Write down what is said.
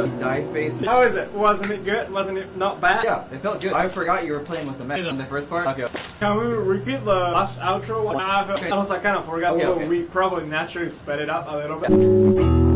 Die face. How is it? Wasn't it good? Wasn't it not bad? Yeah, it felt good. I forgot you were playing with the mech in the first part. Okay. Can we repeat the last outro? I also kind of forgot. Okay. We probably naturally sped it up a little bit.